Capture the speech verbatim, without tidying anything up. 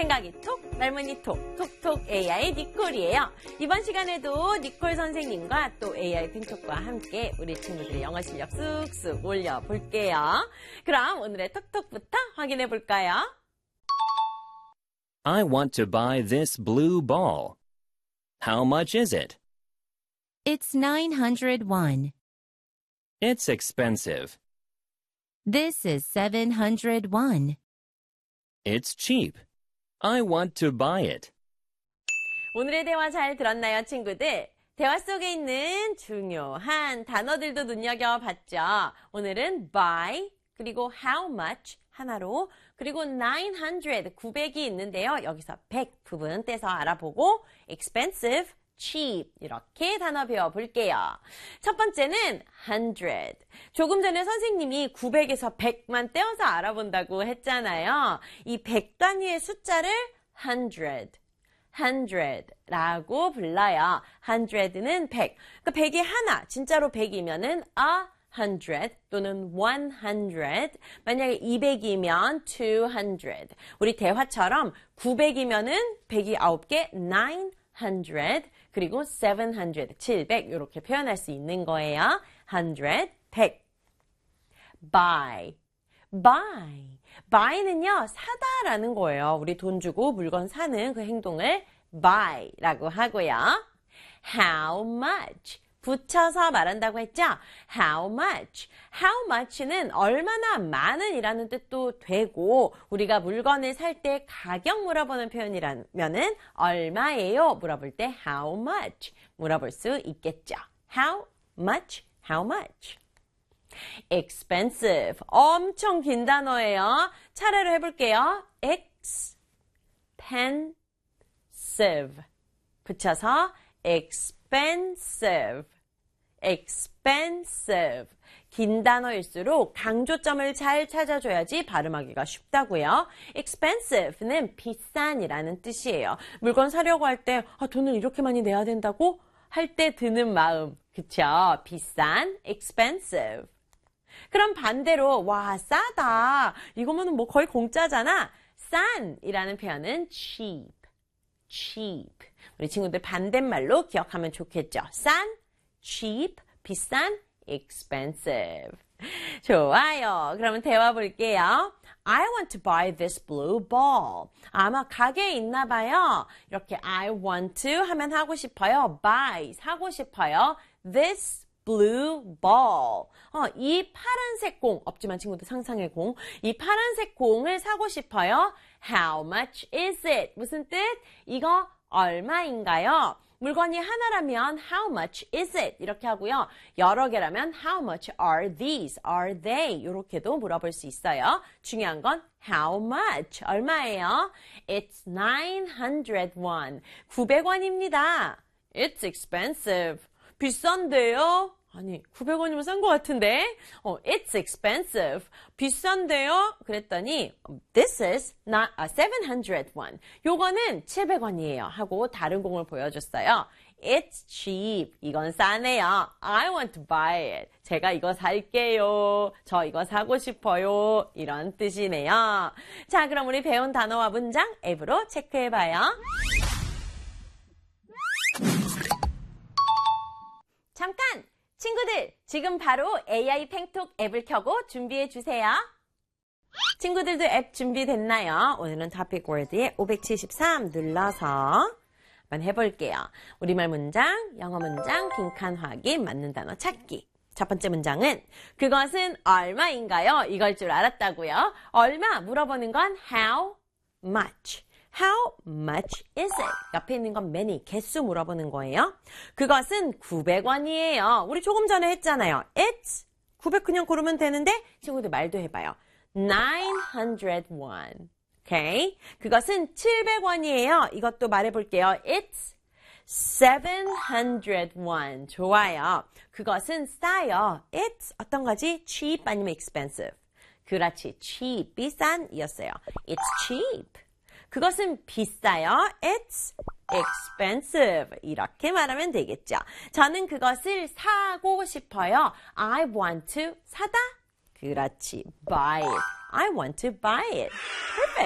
생각이 톡, 말문이 톡, 톡톡 에이아이 니콜이에요. 이번 시간에도 니콜 선생님과 또 에이아이 펜톡과 함께 우리 친구들의 영어 실력 쑥쑥 올려볼게요. 그럼 오늘의 톡톡부터 확인해 볼까요? I want to buy this blue ball. How much is it? It's nine hundred won. It's expensive. This is seven hundred won. It's cheap. I want to buy it. 오늘의 대화 잘 들었나요, 친구들? 대화 속에 있는 중요한 단어들도 눈여겨봤죠. 오늘은 buy, 그리고 how much 하나로, 그리고 nine hundred, 구백이 있는데요. 여기서 백 부분 떼서 알아보고 expensive, cheap 이렇게 단어 배워볼게요. 첫 번째는 hundred. 조금 전에 선생님이 구백에서 백만 떼어서 알아본다고 했잖아요. 이 백 단위의 숫자를 hundred, hundred라고 불러요. hundred는 백. 그러니까 백이 하나, 진짜로 백이면은 a hundred 또는 one hundred. 만약에 이백이면 two hundred. 우리 대화처럼 구백이면은 백이 아홉 개, nine hundred. 그리고 seven hundred, 칠백 이렇게 표현할 수 있는 거예요. hundred, 백. buy, buy. buy는요, 사다라는 거예요. 우리 돈 주고 물건 사는 그 행동을 buy라고 하고요. how much. 붙여서 말한다고 했죠? How much? How much는 얼마나 많은 이라는 뜻도 되고 우리가 물건을 살 때 가격 물어보는 표현이라면은 얼마예요? 물어볼 때 how much? 물어볼 수 있겠죠. How much? How much? expensive. 엄청 긴 단어예요. 차례로 해볼게요. expensive. 붙여서 expensive. expensive. 긴 단어일수록 강조점을 잘 찾아줘야지 발음하기가 쉽다고요. expensive는 비싼이라는 뜻이에요. 물건 사려고 할 때 아, 돈을 이렇게 많이 내야 된다고? 할 때 드는 마음. 그쵸? 비싼, expensive. 그럼 반대로 와 싸다. 이거면 뭐 거의 공짜잖아. 싼이라는 표현은 cheap. cheap. 우리 친구들 반대말로 기억하면 좋겠죠. 싼, cheap, 비싼, expensive. 좋아요. 그러면 대화 볼게요. I want to buy this blue ball. 아마 가게에 있나 봐요. 이렇게 I want to 하면 하고 싶어요. buy, 사고 싶어요. this blue ball. 어, 이 파란색 공, 없지만 친구들 상상의 공. 이 파란색 공을 사고 싶어요. How much is it? 무슨 뜻? 이거 얼마인가요? 물건이 하나라면 how much is it? 이렇게 하고요. 여러 개라면 how much are these? Are they? 이렇게도 물어볼 수 있어요. 중요한 건 how much? 얼마예요? It's nine hundred won. 구백 원입니다. It's expensive. 비싼데요? 아니, 구백 원이면 싼 것 같은데? 어, it's expensive. 비싼데요? 그랬더니 this is not a seven hundred won. 요거는 칠백 원이에요. 하고 다른 공을 보여줬어요. It's cheap. 이건 싸네요. I want to buy it. 제가 이거 살게요. 저 이거 사고 싶어요. 이런 뜻이네요. 자, 그럼 우리 배운 단어와 문장 앱으로 체크해봐요. 잠깐! 친구들, 지금 바로 에이아이 펜톡 앱을 켜고 준비해 주세요. 친구들도 앱 준비됐나요? 오늘은 토픽 월드의 오백칠십삼 눌러서 한번 해볼게요. 우리말 문장, 영어 문장, 빈칸 확인, 맞는 단어 찾기. 첫 번째 문장은 그것은 얼마인가요? 이걸 줄 알았다고요? 얼마 물어보는 건 how much. How much is it? 옆에 있는 건 many, 개수 물어보는 거예요. 그것은 구백 원이에요. 우리 조금 전에 했잖아요. It's 구백 그냥 고르면 되는데 친구들 말도 해봐요. nine hundred won. 오케이? 그것은 칠백 원이에요. 이것도 말해볼게요. It's seven hundred won. 좋아요. 그것은 싸요. It's 어떤 거지? cheap 아니면 expensive? 그렇지. cheap, 비싼이었어요. It's cheap. 그것은 비싸요. It's expensive. 이렇게 말하면 되겠죠. 저는 그것을 사고 싶어요. I want to 사다. 그렇지. buy it. I want to buy it. Perfect.